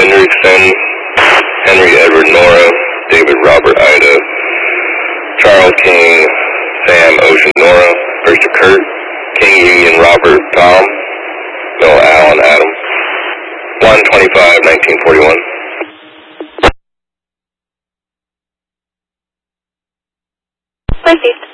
Hendrickson, Henry Edward Nora, David Robert Ida, Charles King, Sam Ocean Nora, Richard Kurt, King Union Robert Tom, Bill Allen Adam. 125-1941. Received.